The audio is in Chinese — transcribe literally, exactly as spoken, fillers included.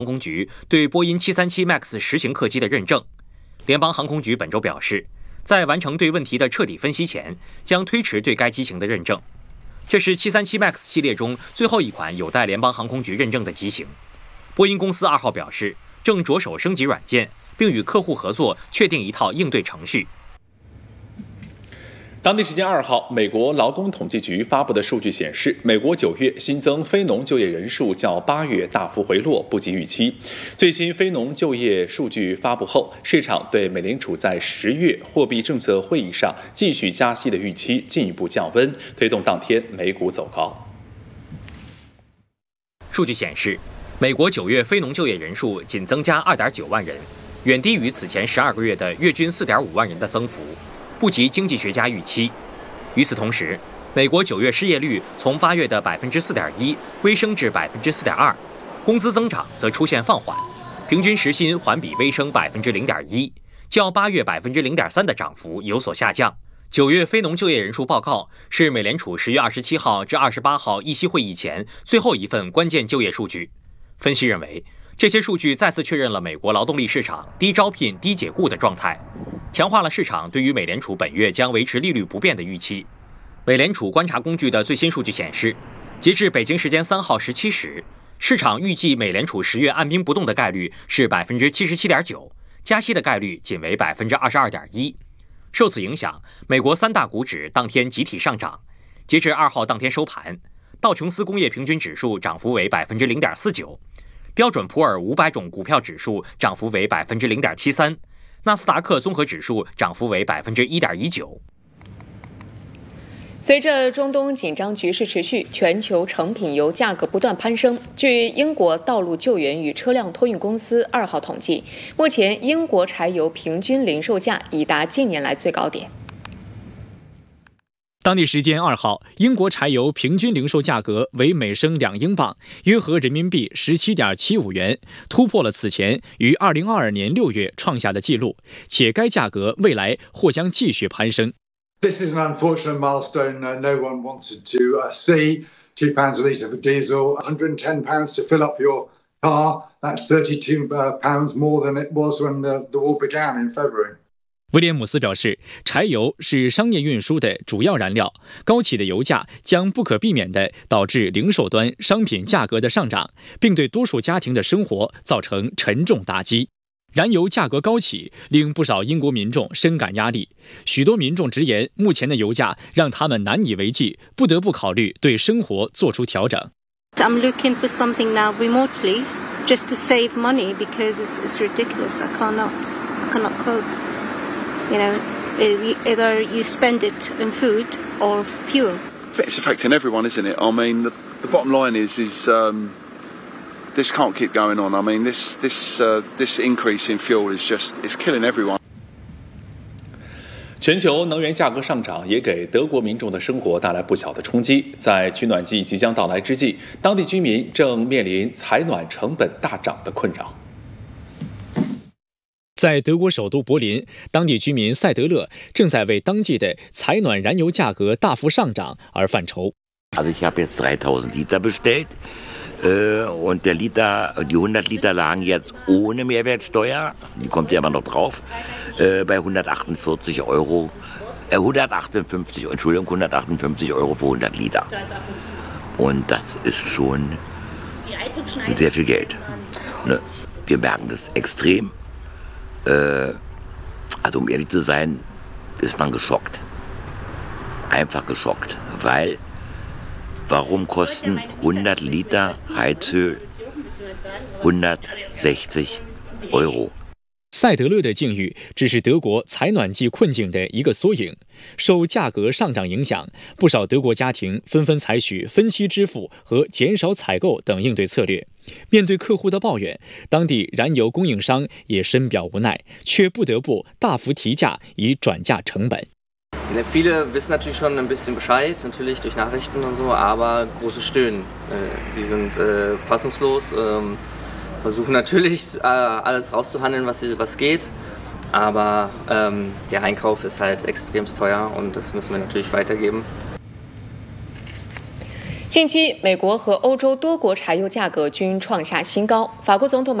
航空局对波音 七三七 MAX 实行客机的认证。联邦航空局本周表示，在完成对问题的彻底分析前，将推迟对该机型的认证。这是七三七 MAX 系列中最后一款有待联邦航空局认证的机型。波音公司二号表示，正着手升级软件，并与客户合作确定一套应对程序。 当地时间二号，美国劳工统计局发布的数据显示，美国九月新增非农就业人数较八月大幅回落，不及预期。最新非农就业数据发布后，市场对美联储在十月货币政策会议上继续加息的预期进一步降温，推动当天美股走高。 数据显示，美国九月非农就业人数仅增加 二点九万人，远低于此前十二个月的月均 四点五万人的增幅，不及经济学家预期。与此同时，美国九月失业率从八月的 百分之四点一 微升至 百分之四点二， 工资增长则出现放缓，平均时薪环比微升 百分之零点一， 较八月 百分之零点三 的涨幅有所下降。九月非农就业人数报告是美联储十月二十七号至二十八号议息会议前最后一份关键就业数据。分析认为，这些数据再次确认了美国劳动力市场低招聘、低解雇的状态，强化了市场对于美联储本月将维持利率不变的预期。美联储观察工具的最新数据显示，截至北京时间三号十七时，市场预计美联储十月按兵不动的概率是 百分之七十七点九， 加息的概率仅为 百分之二十二点一。受此影响，美国三大股指当天集体上涨。截至二号当天收盘，道琼斯工业平均指数涨幅为 百分之零点四九， 标准普尔五百种股票指数涨幅为 百分之零点七三， 纳斯达克综合指数涨幅为 百分之一点一九。 随着中东紧张局势持续，全球成品油价格不断攀升。据英国道路救援与车辆托运公司二号统计，目前英国柴油平均零售价已达近年来最高点。 当地时间二号，英国柴油平均零售价格为每升两英镑，约合人民币 十七点七五元，突破了此前于二零二二年六月创下的纪录，且该价格未来或将继续攀升。 This is an unfortunate milestone uh, no one wanted to uh, see. Two pounds a litre for diesel, one hundred ten pounds to fill up your car. That's thirty-two pounds more than it was when the, the war began in February. 威廉姆斯表示，柴油是商业运输的主要燃料，高企的油价将不可避免地导致零售端商品价格的上涨，并对多数家庭的生活造成沉重打击。燃油价格高企，令不少英国民众深感压力。许多民众直言，目前的油价让他们难以为继，不得不考虑对生活做出调整。 I'm looking for something now remotely, just to save money because it's, it's ridiculous. I cannot, cannot cope. You know, either you spend it in food or fuel. It's affecting everyone, isn't it? I mean, the, the bottom line is, is um,This can't keep going on. I mean, this this uh, this increase in fuel is just it's killing everyone. 全球能源价格上涨也给德国民众的生活带来不小的冲击。在取暖季即将到来之际，当地居民正面临采暖成本大涨的困扰。 在德国首都柏林，当地居民塞德勒正在为当季的采暖燃油价格大幅上涨而犯愁。 Also ich habe jetzt dreitausend Liter bestellt.Und der Liter, die hundert Liter lagen jetzt ohne Mehrwertsteuer, die kommt ja immer noch drauf, äh, bei hundertachtundvierzig Euro, äh, hundertachtundfünfzig, Entschuldigung, hundertachtundfünfzig Euro für hundert Liter. Und das ist schon sehr viel Geld. Ne? Wir merken das extrem. Äh, also um ehrlich zu sein, ist man geschockt. Einfach geschockt, weil...Warum kosten hundert Liter Heizöl hundertsechzig Euro？ 塞德勒的境遇只是德国采暖季困境的一个缩影。受价格上涨影响，不少德国家庭纷纷采取分期支付和减少采购等应对策略。面对客户的抱怨，当地燃油供应商也深表无奈，却不得不大幅提价以转嫁成本。 Viele wissen natürlich schon ein bisschen Bescheid, natürlich durch Nachrichten und so, aber große Stöhnen. Die sind äh, fassungslos, ähm, versuchen natürlich äh, alles rauszuhandeln, was, was geht, aber ähm, der Einkauf ist halt extrem teuer und das müssen wir natürlich weitergeben. 近期，美国和欧洲多国柴油价格均创下新高。法国总统马